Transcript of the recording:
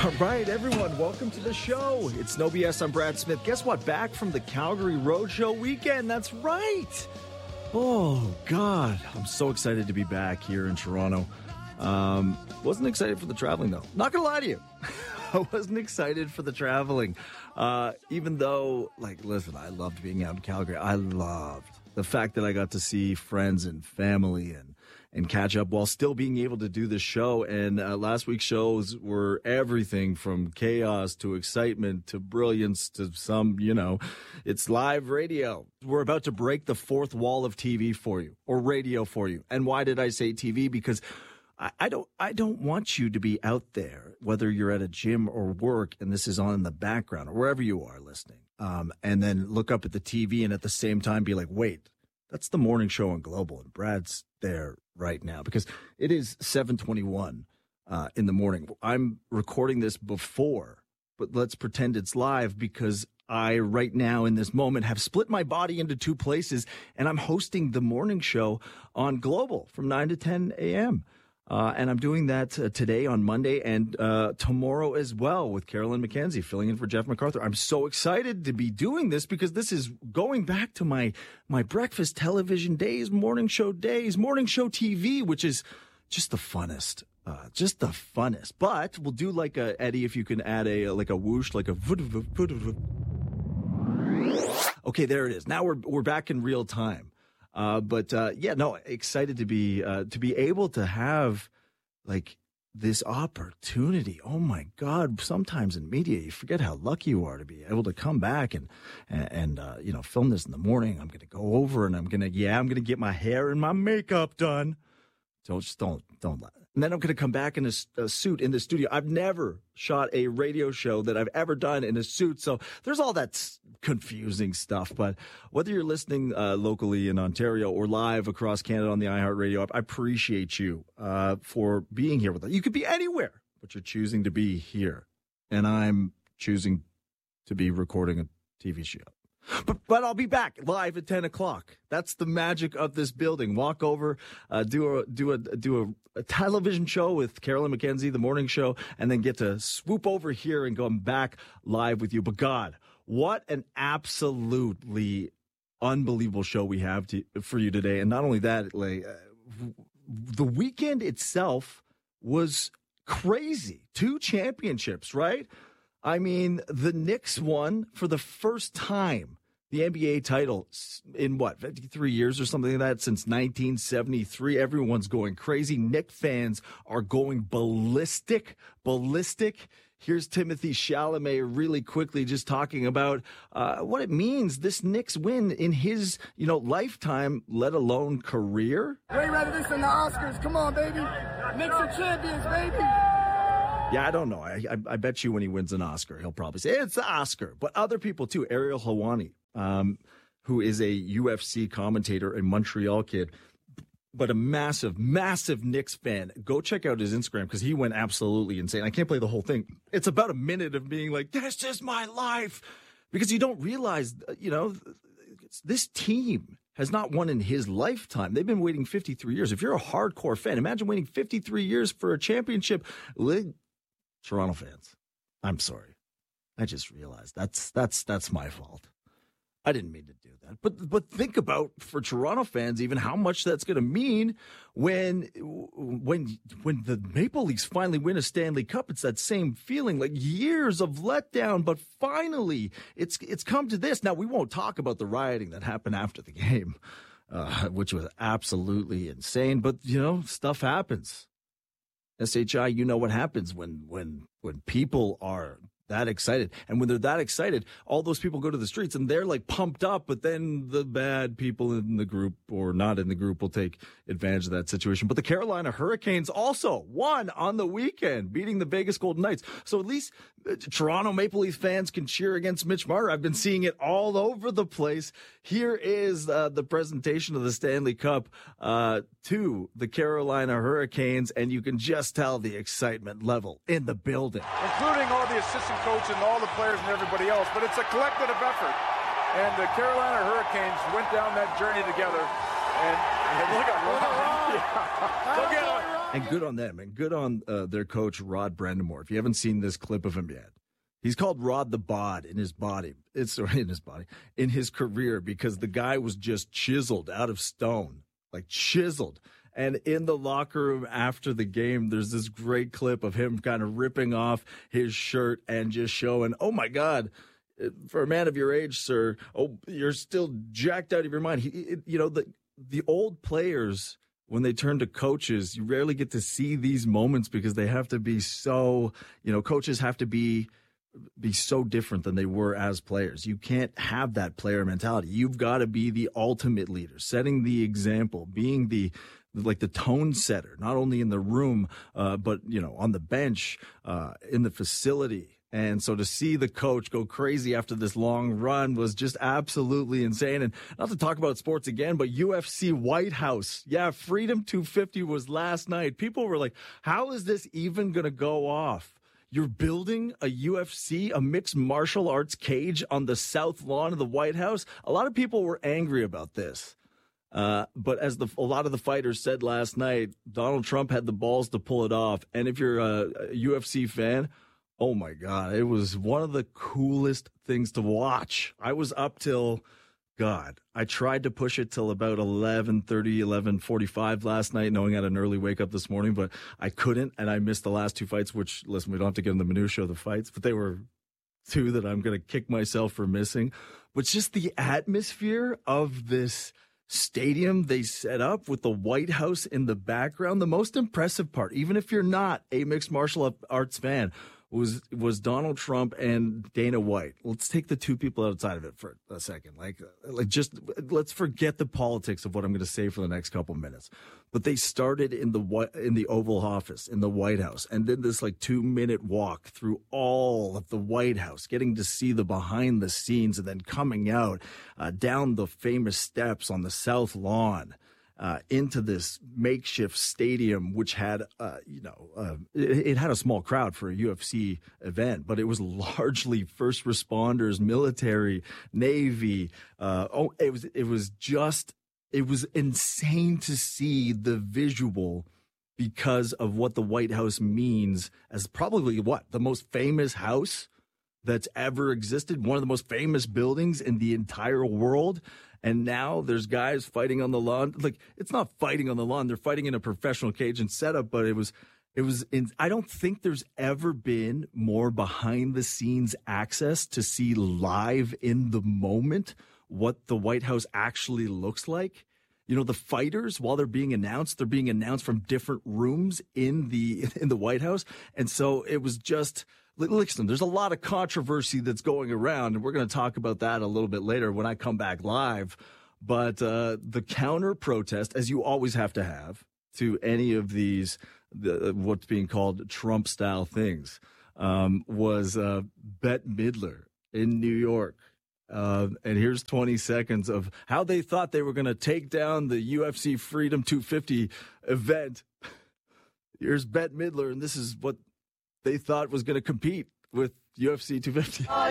All right, everyone, welcome to the show. It's No BS. I'm Brad Smith. Guess what? Back from the Calgary Roadshow weekend. That's right. Oh, God. I'm so excited to be back here in Toronto. Wasn't excited for the traveling, though. Not going to lie to you. I wasn't excited for the traveling. Even though, listen, I loved being out in Calgary. I loved the fact that I got to see friends and family and catch up while still being able to do the show. And last week's shows were everything from chaos to excitement to brilliance to some, it's live radio. We're about to break the fourth wall of TV for you, or radio for you. And why did I say TV? Because I don't want you to be out there, whether you're at a gym or work and this is on in the background or wherever you are listening, and then look up at the TV and at the same time be like, wait, that's the morning show on Global and Brad's there right now, because it is 7:21 in the morning. I'm recording this before, but let's pretend it's live, because I right now in this moment have split my body into two places and I'm hosting the morning show on Global from 9 to 10 a.m. And I'm doing that today on Monday and tomorrow as well with Carolyn McKenzie filling in for Jeff MacArthur. I'm so excited to be doing this because this is going back to my breakfast television days, morning show TV, which is just the funnest. But we'll do like a Eddie, if you can add a whoosh, like a. Okay, there it is. Now we're back in real time. Excited to be able to have this opportunity. Oh my God. Sometimes in media, you forget how lucky you are to be able to come back and film this in the morning. I'm going to go over and I'm going to get my hair and my makeup done. Don't lie. And then I'm going to come back in a suit in the studio. I've never shot a radio show that I've ever done in a suit. So there's all that confusing stuff. But whether you're listening locally in Ontario or live across Canada on the iHeartRadio app, I appreciate you for being here with us. You could be anywhere, but you're choosing to be here. And I'm choosing to be recording a TV show. But I'll be back live at 10 o'clock. That's the magic of this building. Walk over, do a television show with Carolyn McKenzie, the morning show, and then get to swoop over here and go back live with you. But God, what an absolutely unbelievable show we have for you today. And not only that, the weekend itself was crazy. 2 championships, right? I mean, the Knicks won for the first time the NBA title in 53 years or something like that, since 1973. Everyone's going crazy. Knicks fans are going ballistic. Here's Timothy Chalamet really quickly just talking about what it means, this Knicks win in his, lifetime, let alone career. Way ready this in the Oscars. Come on, baby. Knicks are champions, baby. Yeah, I don't know. I bet you when he wins an Oscar, he'll probably say, it's the Oscar. But other people, too. Ariel Helwani, who is a UFC commentator, a Montreal kid, but a massive, massive Knicks fan. Go check out his Instagram because he went absolutely insane. I can't play the whole thing. It's about a minute of being like, this is my life. Because you don't realize, this team has not won in his lifetime. They've been waiting 53 years. If you're a hardcore fan, imagine waiting 53 years for a championship. Toronto fans, I'm sorry. I just realized that's my fault. I didn't mean to do that. But think about, for Toronto fans, even how much that's going to mean when the Maple Leafs finally win a Stanley Cup. It's that same feeling, like years of letdown, but finally it's come to this. Now, we won't talk about the rioting that happened after the game, which was absolutely insane. But, stuff happens. SHI, you know what happens when people are that excited. And when they're that excited, all those people go to the streets and they're pumped up, but then the bad people in the group or not in the group will take advantage of that situation. But the Carolina Hurricanes also won on the weekend, beating the Vegas Golden Knights. So at least Toronto Maple Leaf fans can cheer against Mitch Marner. I've been seeing it all over the place. Here is the presentation of the Stanley Cup to the Carolina Hurricanes, and you can just tell the excitement level in the building. Including all the assistant coach and all the players and everybody else, but it's a collective effort. And the Carolina Hurricanes went down that journey together. And look at Ron. Yeah. Look at him. And good on them, and good on their coach, Rod Brendamore. If you haven't seen this clip of him yet, he's called Rod the Bod in his career, because the guy was just chiseled out of stone, like chiseled. And in the locker room after the game, there's this great clip of him kind of ripping off his shirt and just showing, oh my God, for a man of your age, sir, oh, you're still jacked out of your mind. The old players, when they turn to coaches, you rarely get to see these moments because they have to be so, coaches have to be so different than they were as players. You can't have that player mentality. You've got to be the ultimate leader, setting the example, being the tone setter, not only in the room, but, on the bench, in the facility. And so to see the coach go crazy after this long run was just absolutely insane. And not to talk about sports again, but UFC White House. Yeah, Freedom 250 was last night. People were like, how is this even going to go off? You're building a UFC, a mixed martial arts cage on the south lawn of the White House? A lot of people were angry about this. But as a lot of the fighters said last night, Donald Trump had the balls to pull it off. And if you're a UFC fan, oh my God, it was one of the coolest things to watch. I was up till, I tried to push it till about 11:30, 11:45 last night, knowing I had an early wake up this morning, but I couldn't, and I missed the last two fights, which, listen, we don't have to get in the minutiae of the fights, but they were two that I'm going to kick myself for missing. But just the atmosphere of this stadium they set up with the White House in the background, the most impressive part, even if you're not a mixed martial arts fan, was Donald Trump and Dana White. Let's take the two people outside of it for a second. Just let's forget the politics of what I'm going to say for the next couple minutes. But they started in the Oval Office, in the White House, and did this 2-minute walk through all of the White House, getting to see the behind the scenes, and then coming out down the famous steps on the South Lawn. Into this makeshift stadium, which had, it had a small crowd for a UFC event, but it was largely first responders, military, Navy. It was insane to see the visual because of what the White House means as probably the most famous house that's ever existed, one of the most famous buildings in the entire world. And now there's guys fighting on the lawn. It's not fighting on the lawn. They're fighting in a professional cage and setup, but I don't think there's ever been more behind the scenes access to see live in the moment what the White House actually looks like. The fighters, while they're being announced from different rooms in the White House. And so it was just, listen, there's a lot of controversy that's going around, and we're going to talk about that a little bit later when I come back live. But the counter protest, as you always have to have to any of these, what's being called Trump style things, was Bette Midler in New York. And here's 20 seconds of how they thought they were going to take down the UFC Freedom 250 event. Here's Bette Midler, and this is what they thought was going to compete with UFC 250.